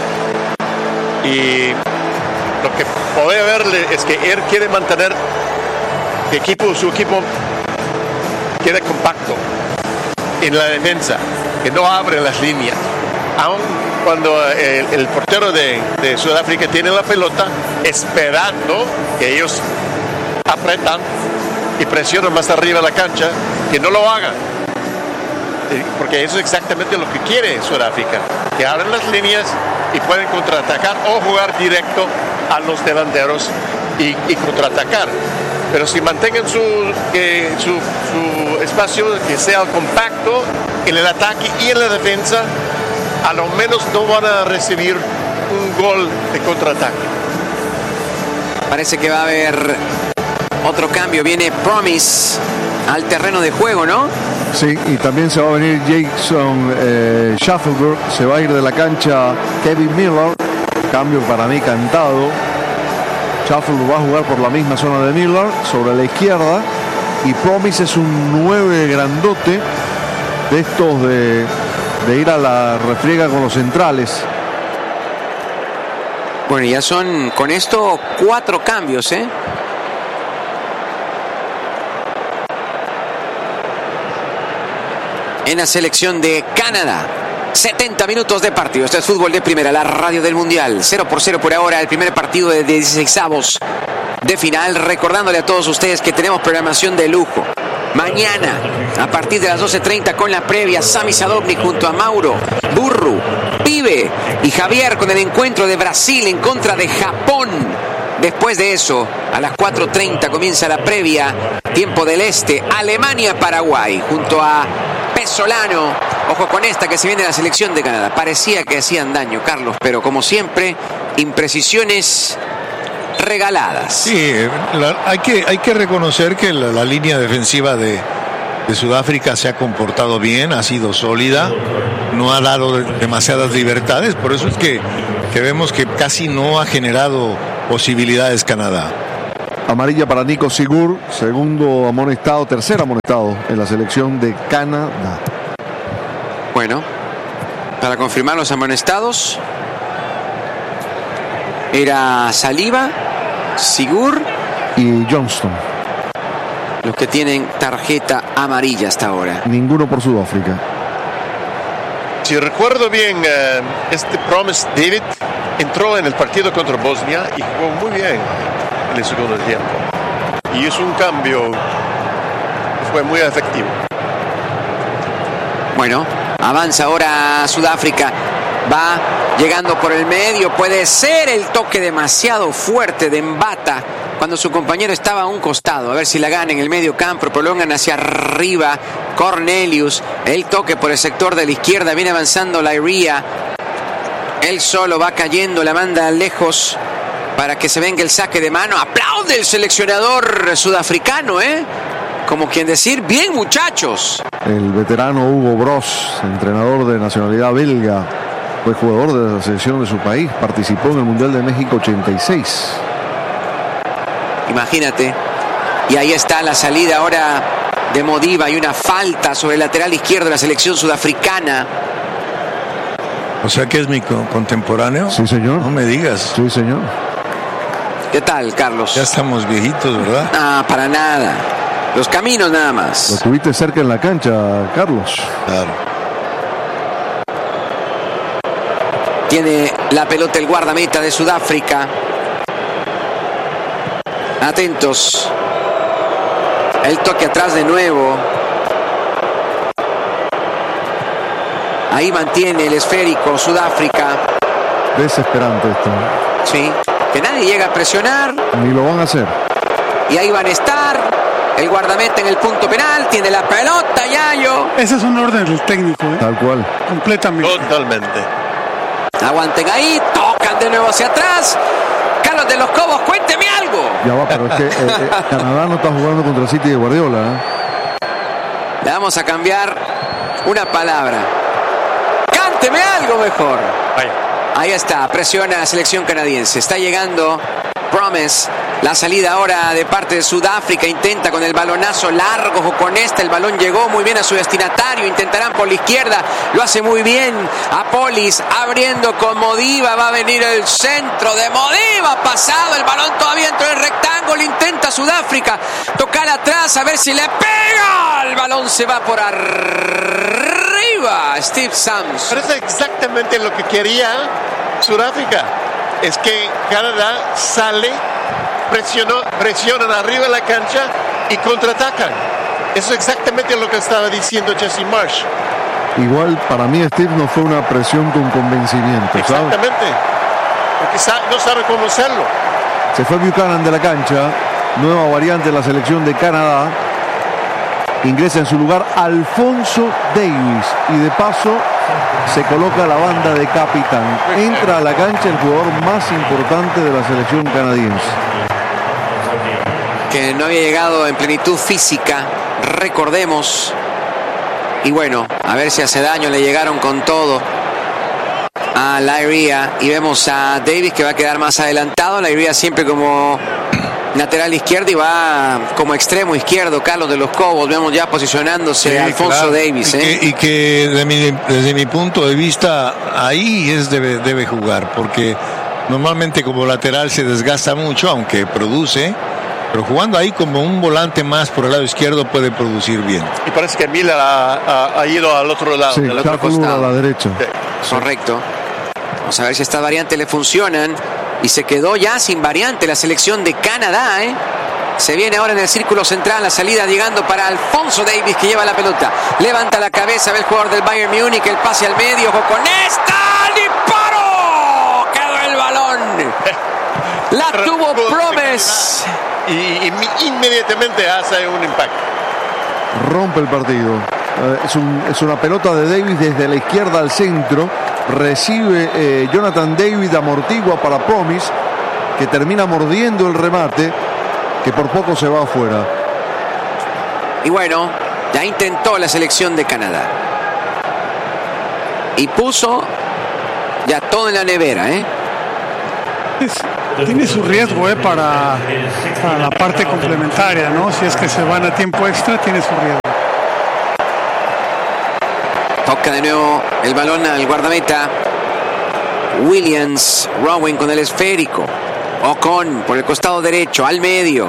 Y lo que puede verle es que él quiere mantener el equipo, su equipo quede compacto en la defensa, que no abre las líneas. Aún cuando el, el portero de, de Sudáfrica tiene la pelota, esperando que ellos apretan y presionan más arriba la cancha, que no lo hagan. Porque eso es exactamente lo que quiere Sudáfrica, que abran las líneas y pueden contraatacar o jugar directo a los delanteros y, y contraatacar. Pero si mantengan su, que su, su espacio, que sea compacto en el ataque y en la defensa, a lo menos no van a recibir un gol de contraataque. Parece que va a haber otro cambio. Viene Promise al terreno de juego, ¿no? Sí, y también se va a venir Jason eh, Shuffleberg. Se va a ir de la cancha Kevin Miller. Cambio para mí cantado. Shuffleberg va a jugar por la misma zona de Miller, sobre la izquierda. Y Promise es un nueve grandote de estos de... de ir a la refriega con los centrales. Bueno, ya son con esto cuatro cambios, ¿eh? En la selección de Canadá. setenta minutos de partido. Esto es Fútbol de Primera, la radio del Mundial. cero por cero por ahora, el primer partido de dieciseisavos de final. Recordándole a todos ustedes que tenemos programación de lujo. Mañana, a partir de las doce treinta con la previa, Sami Sadovnik junto a Mauro Burru Steve y Javier con el encuentro de Brasil en contra de Japón. Después de eso, a las cuatro treinta comienza la previa, tiempo del este, Alemania-Paraguay, junto a Pesolano. Ojo con esta que se viene de la selección de Canadá. Parecía que hacían daño, Carlos, pero como siempre, imprecisiones regaladas. Sí, la, hay, que, hay que reconocer que la, la línea defensiva de, de Sudáfrica se ha comportado bien, ha sido sólida, no ha dado demasiadas libertades, por eso es que, que vemos que casi no ha generado posibilidades Canadá. Amarilla para Nico Sigur, segundo amonestado, tercer amonestado en la selección de Canadá. Bueno, para confirmar los amonestados, era Saliba, Sigur y Johnston los que tienen tarjeta amarilla hasta ahora. Ninguno por Sudáfrica. Si recuerdo bien, uh, este Promise David entró en el partido contra Bosnia y jugó muy bien en el segundo tiempo. Y es un cambio que fue muy efectivo. Bueno, avanza ahora Sudáfrica. Va llegando por el medio. Puede ser el toque demasiado fuerte de Mbata cuando su compañero estaba a un costado. A ver si la gana en el medio campo. Prolongan hacia arriba. Cornelius. El toque por el sector de la izquierda. Viene avanzando Lairia. Él solo va cayendo. La manda lejos para que se venga el saque de mano. Aplaude el seleccionador sudafricano, ¿eh? Como quien decir, bien muchachos. El veterano Hugo Bross, entrenador de nacionalidad belga, fue jugador de la selección de su país, participó en el Mundial de México ochenta y seis. Imagínate. Y ahí está la salida ahora de Modiba y una falta sobre el lateral izquierdo de la selección sudafricana. O sea que es mi co- contemporáneo. Sí, señor. No me digas. Sí, señor. ¿Qué tal, Carlos? Ya estamos viejitos, ¿verdad? Ah, para nada. Los caminos nada más. Lo tuviste cerca en la cancha, Carlos. Claro. Tiene la pelota el guardameta de Sudáfrica. Atentos. El toque atrás de nuevo. Ahí mantiene el esférico Sudáfrica. Desesperante esto. Sí. Que nadie llega a presionar. Ni lo van a hacer. Y ahí van a estar. El guardameta en el punto penal. Tiene la pelota, Yayo. Ese es un orden del técnico, ¿eh? Tal cual. Completamente. Totalmente. Aguanten ahí. Tocan de nuevo hacia atrás. Carlos de los Cobos, cuénteme algo. Ya va, pero es que eh, eh, Canadá no está jugando contra el City de Guardiola, ¿eh? Le vamos a cambiar una palabra. Cánteme algo mejor. Vaya. Ahí está, presiona la selección canadiense. Está llegando Promise. La salida ahora de parte de Sudáfrica. Intenta con el balonazo largo o con este. El balón llegó muy bien a su destinatario. Intentarán por la izquierda. Lo hace muy bien Apolis. Abriendo con Modiba. Va a venir el centro de Modiba. Pasado el balón todavía dentro del rectángulo. Intenta Sudáfrica tocar atrás a ver si le pega. El balón se va por arriba. Steve Sams. Pero es exactamente lo que quería Sudáfrica. Es que Canadá sale, presionó, presionan arriba de la cancha y contraatacan. Eso es exactamente lo que estaba diciendo Jesse Marsh. Igual para mí Steve no fue una presión con convencimiento, ¿sabes? Exactamente. Porque sa- no sabe cómo hacerlo. Se fue Buchanan de la cancha. Nueva variante de la selección de Canadá. Ingresa en su lugar Alfonso Davis. Y de paso se coloca la banda de capitán. Entra a la cancha el jugador más importante de la selección canadiense. Que no había llegado en plenitud física, recordemos. Y bueno, a ver si hace daño. Le llegaron con todo a Lairia. Y vemos a Davis que va a quedar más adelantado. Lairia siempre como lateral izquierdo y va como extremo izquierdo. Carlos de los Cobos. Vemos ya posicionándose Sí, Alfonso claro. Davis. Y ¿eh? que, y que de mi- desde mi punto de vista, ahí es debe, debe jugar, porque normalmente como lateral se desgasta mucho, aunque produce, pero jugando ahí como un volante más por el lado izquierdo puede producir bien. Y parece que Miller ha, ha- ha ido al otro lado. Sí, del otro Chaculu a costado. la derecha. Correcto. Vamos a ver si estas variantes le funcionan. Y se quedó ya sin variante la selección de Canadá, ¿eh? Se viene ahora en el círculo central, la salida llegando para Alfonso Davis, que lleva la pelota. Levanta la cabeza, ve el jugador del Bayern Múnich, el pase al medio, ojo con esta. ¡Ni La tuvo Promes. Y, y inmediatamente hace un impacto. Rompe el partido. Eh, es, un, es una pelota de Davis desde la izquierda al centro. Recibe eh, Jonathan David, amortigua para Promise, que termina mordiendo el remate, que por poco se va afuera. Y bueno, ya intentó la selección de Canadá. Y puso ya todo en la nevera, ¿eh? Es, tiene su riesgo eh, para, para la parte complementaria, ¿no? Si es que se van a tiempo extra, tiene su riesgo. Toca de nuevo el balón al guardameta. Williams, Rowan con el esférico. Ocon por el costado derecho, al medio.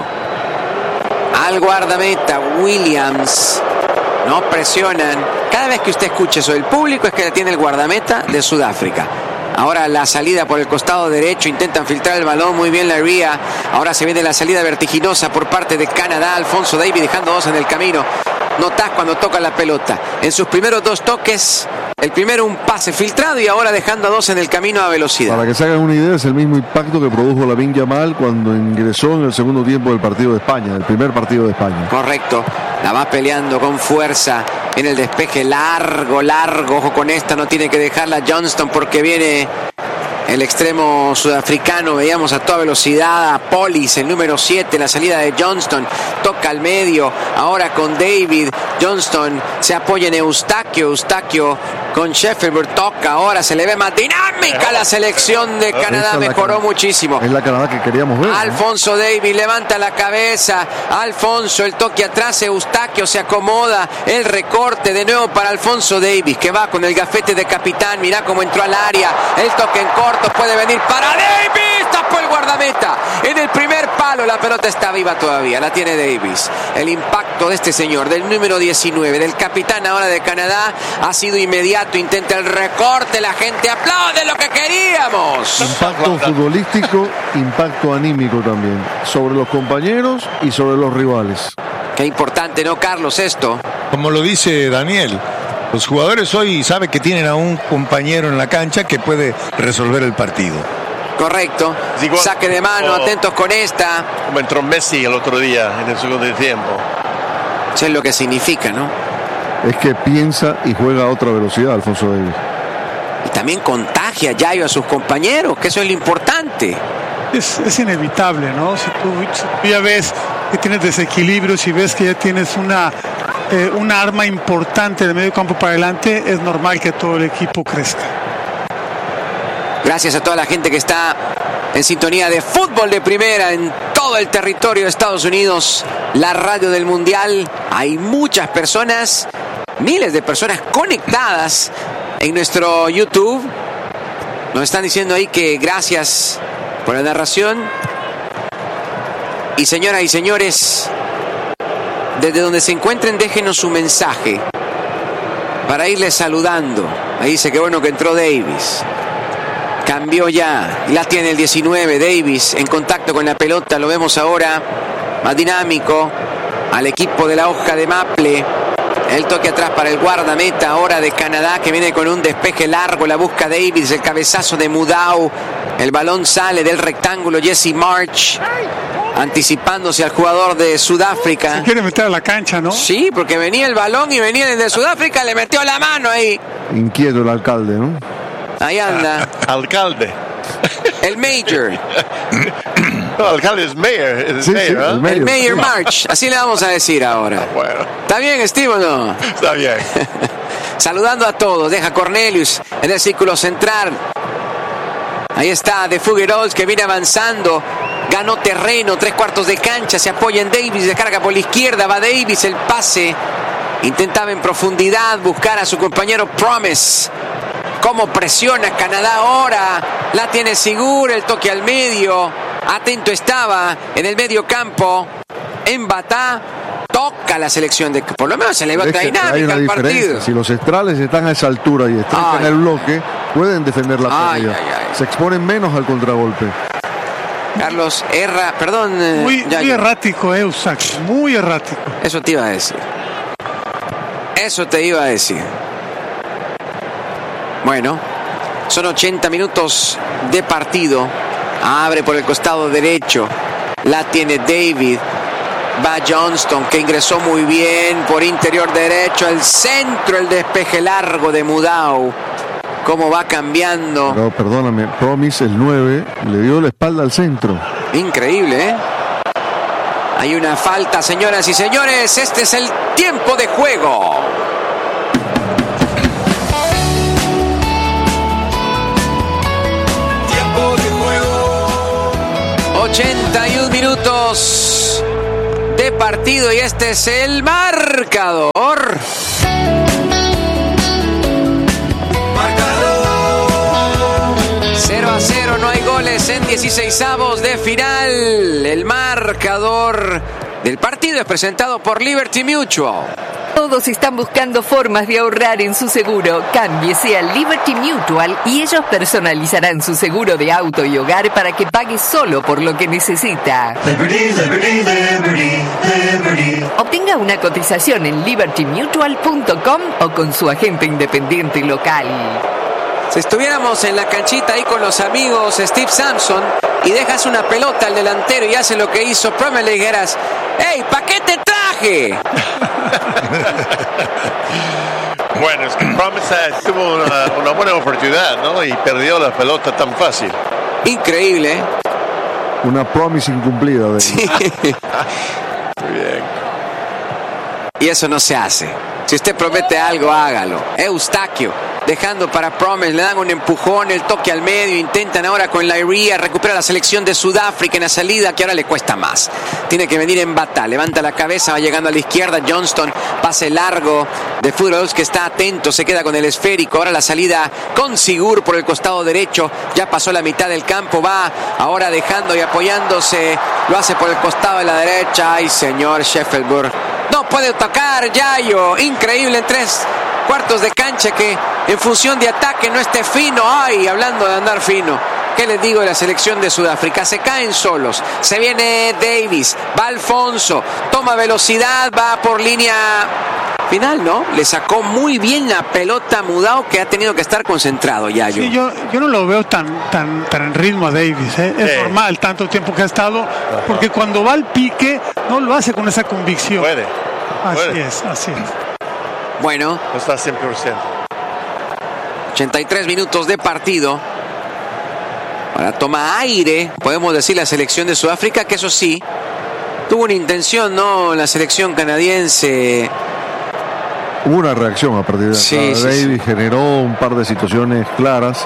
Al guardameta, Williams. No presionan. Cada vez que usted escuche eso del público es que tiene el guardameta de Sudáfrica. Ahora la salida por el costado derecho, intentan filtrar el balón, muy bien la Ria. Ahora se viene la salida vertiginosa por parte de Canadá. Alfonso Davies dejando dos en el camino. Notás cuando toca la pelota. En sus primeros dos toques, el primero un pase filtrado y ahora dejando a dos en el camino a velocidad. Para que se hagan una idea, es el mismo impacto que produjo Lamine Yamal cuando ingresó en el segundo tiempo del partido de España, el primer partido de España. Correcto, la va peleando con fuerza. Viene el despeje largo, largo. Ojo con esta, no tiene que dejarla Johnston porque viene el extremo sudafricano. Veíamos a toda velocidad a Polis, el número siete, la salida de Johnston. Toca al medio, ahora con David. Johnston se apoya en Eustaquio. Eustaquio con Sheffield, toca. Ahora se le ve más dinámica la selección de Canadá. Mejoró muchísimo. Es la Canadá que queríamos ver. Alfonso Davies levanta la cabeza. Alfonso, el toque atrás. Eustaquio se acomoda. El recorte de nuevo para Alfonso Davies, que va con el gafete de capitán. Mirá cómo entró al área. El toque en corto puede venir para Davies. Tapó el guardameta. En el primer palo la pelota está viva todavía. La tiene Davies. El impacto de este señor, del número diecinueve, del capitán ahora de Canadá, ha sido inmediato. Intenta el recorte. La gente aplaude lo que queríamos. Impacto futbolístico, impacto anímico también. Sobre los compañeros y sobre los rivales. Qué importante, ¿no, Carlos? Esto. Como lo dice Daniel, los jugadores hoy saben que tienen a un compañero en la cancha que puede resolver el partido. Correcto. Saque de mano, como, atentos con esta. Como entró Messi el otro día en el segundo tiempo. Eso es lo que significa, ¿no? Es que piensa y juega a otra velocidad, Alfonso Davies. Y también contagia Yayo a sus compañeros, que eso es lo importante. Es, es inevitable, ¿no? Si tú, si tú ya ves que tienes desequilibrio, si ves que ya tienes una, eh, una arma importante de medio campo para adelante, es normal que todo el equipo crezca. Gracias a toda la gente que está en sintonía de Fútbol de Primera en todo el territorio de Estados Unidos, la radio del Mundial. Hay muchas personas, miles de personas conectadas en nuestro YouTube. Nos están diciendo ahí que gracias por la narración. Y señoras y señores, desde donde se encuentren, déjenos su mensaje para irles saludando. Ahí dice que bueno que entró Davies. Cambió ya, la tiene el diecinueve, Davies en contacto con la pelota, lo vemos ahora más dinámico, al equipo de la hoja de Maple. El toque atrás para el guardameta ahora de Canadá, que viene con un despeje largo, la busca Davies, el cabezazo de Mudau, el balón sale del rectángulo, Jesse March anticipándose al jugador de Sudáfrica. Se quiere meter a la cancha, ¿no? Sí, porque venía el balón y venía el de Sudáfrica, le metió la mano ahí. Inquieto el alcalde, ¿no? Ahí anda. Alcalde. El Major. No, alcalde es mayor. Es Sí, mayor, sí, ¿eh? el mayor. El Mayor March. Así le vamos a decir ahora. Bueno, ¿Está bien, Steve, o no? está bien. Saludando a todos. Deja Cornelius en el círculo central. Ahí está De Figueroa, que viene avanzando. Ganó terreno, tres cuartos de cancha. Se apoya en Davies, descarga por la izquierda. Va Davies, el pase. Intentaba en profundidad buscar a su compañero Promise. Cómo presiona Canadá ahora. La tiene segura, el toque al medio. Atento estaba en el medio campo. En Batá. Toca la selección de... Por lo menos se le va otra dinámica al partido. Si los centrales están a esa altura y están Ay. en el bloque, pueden defender la Ay, pérdida. ay, ay. Se exponen menos al contragolpe. Carlos erra, perdón. eh, Muy, Yayo. muy errático, eh, Eustaquio, muy errático. Eso te iba a decir. Eso te iba a decir. Bueno, son ochenta minutos de partido. Abre por el costado derecho. La tiene David. Va Johnston, que ingresó muy bien por interior derecho. El centro, el despeje largo de Mudau. Cómo va cambiando. No, perdóname, Promise, el nueve, le dio la espalda al centro. Increíble, ¿eh? Hay una falta, señoras y señores. Este es el tiempo de juego. Tiempo de juego. ochenta y un minutos de partido y este es el marcador. cero a cero, no hay goles en dieciseisavos de final. El marcador del partido es presentado por Liberty Mutual. Todos están buscando formas de ahorrar en su seguro. Cámbiese a Liberty Mutual y ellos personalizarán su seguro de auto y hogar para que pague solo por lo que necesita. Liberty, liberty, liberty, liberty. Obtenga una cotización en liberty mutual punto com o con su agente independiente local. Si estuviéramos en la canchita ahí con los amigos Steve Sampson y dejas una pelota al delantero y hace lo que hizo Promise, le dijeras: ¡Ey, pa' qué te traje! Bueno, es que Promise tuvo una, una buena oportunidad, ¿no? Y perdió la pelota tan fácil. Increíble, ¿eh? Una promise incumplida. De sí. Muy bien. Y eso no se hace. Si usted promete algo, hágalo. Eustaquio, dejando para Promise, le dan un empujón, el toque al medio, intentan ahora con Lairia, recupera la selección de Sudáfrica en la salida, que ahora le cuesta más. Tiene que venir en bata, levanta la cabeza, va llegando a la izquierda, Johnston, pase largo de Furrows, que está atento, se queda con el esférico, ahora la salida con Sigur por el costado derecho, ya pasó la mitad del campo, va ahora dejando y apoyándose, lo hace por el costado de la derecha, ay señor Sheffield, no puede tocar Yayo, increíble en tres cuartos de cancha que en función de ataque no esté fino. Ay, hablando de andar fino, ¿qué les digo de la selección de Sudáfrica? Se caen solos, se viene Davis, va Alfonso, toma velocidad, va por línea final, ¿no? Le sacó muy bien la pelota Mudau, que ha tenido que estar concentrado, Yayo. Sí, yo, yo no lo veo tan, tan, tan en ritmo a Davis, ¿eh? Es sí. normal tanto tiempo que ha estado, porque cuando va al pique no lo hace con esa convicción. Puede. Así Puede. es, así es. Bueno, no está cien por ciento. ochenta y tres minutos de partido. Ahora toma aire, podemos decir, la selección de Sudáfrica, que eso sí, tuvo una intención, ¿no? La selección canadiense. Hubo una reacción a partir de sí, acá. sí, Davis sí. generó un par de situaciones claras.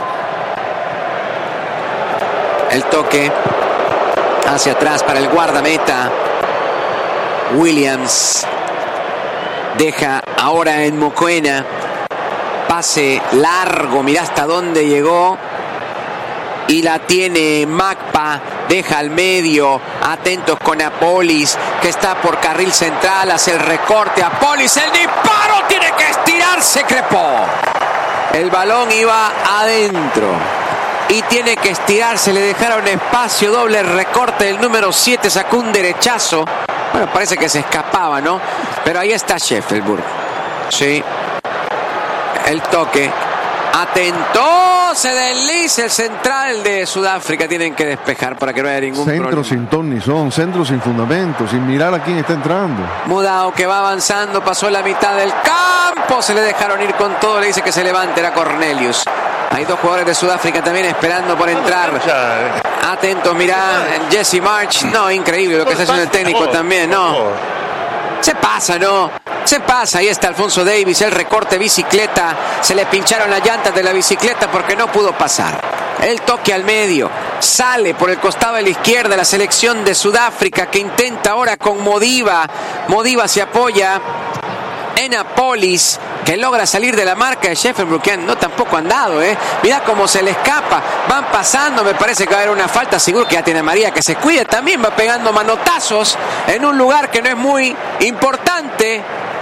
El toque hacia atrás para el guardameta. Williams deja ahora en Mokoena. Pase largo, mira hasta dónde llegó. Y la tiene Macpa, deja al medio, atentos con Apolis, que está por carril central, hace el recorte, Apolis, el disparo, tiene que estirarse, Crepó. El balón iba adentro y tiene que estirarse, le dejaron espacio, doble recorte, el número siete sacó un derechazo. Bueno, parece que se escapaba, ¿no? Pero ahí está Sheffield. Sí. El toque. Atento, se desliza el central de Sudáfrica. Tienen que despejar para que no haya ningún centro problema. Centro sin ton ni son, centro sin fundamento, sin mirar a quién está entrando. Mudau, que va avanzando, pasó la mitad del campo, se le dejaron ir con todo, le dice que se levante, era Cornelius. Hay dos jugadores de Sudáfrica también esperando por entrar. Atentos, mirá, Jesse March. No, increíble lo que está haciendo el técnico también, no. Se pasa, ¿no? Se pasa, ahí está Alfonso Davis, el recorte bicicleta, se le pincharon las llantas de la bicicleta porque no pudo pasar. El toque al medio, sale por el costado de la izquierda la selección de Sudáfrica que intenta ahora con Modiba. Modiba se apoya en Apolis, que logra salir de la marca de Sheffield, que no tampoco han dado, ¿eh? Mira cómo se le escapa, van pasando, me parece que va a haber una falta, seguro que ya tiene María, que se cuide, también va pegando manotazos en un lugar que no es muy importante.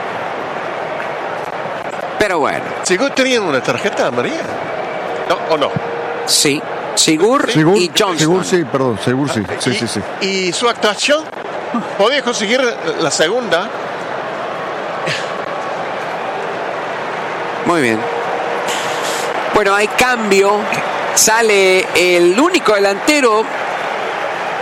Pero bueno. ¿Sigur tenía una tarjeta amarilla? ¿No o no? Sí, Sigur, Sigur y Johnson. Sigur sí, perdón, Sigur sí. Sí, y, sí, sí. Y su actuación podía conseguir la segunda. Muy bien. Bueno, hay cambio. Sale el único delantero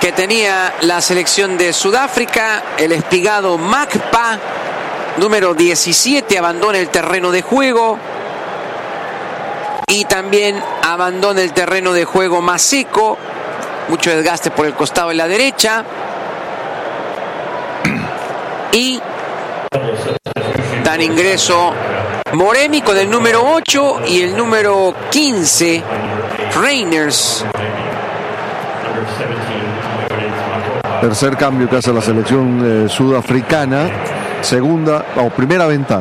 que tenía la selección de Sudáfrica. El espigado Macpa, número diecisiete, abandona el terreno de juego. Y también abandona el terreno de juego Maseko. Mucho desgaste por el costado de la derecha. Y dan ingreso Moremi con el número ocho y el número quince, Reiners. Tercer cambio que hace la selección eh, sudafricana. Segunda o primera ventana.